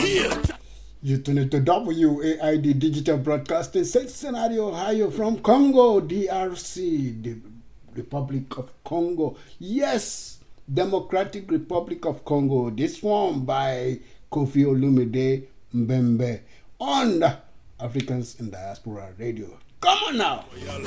You tune into WAID Digital Broadcasting, Cincinnati, Ohio, from Congo, DRC, the Republic of Congo. Yes, Democratic Republic of Congo. This one by Kofi Olumide Mbembe on Africans in Diaspora Radio. Come on now.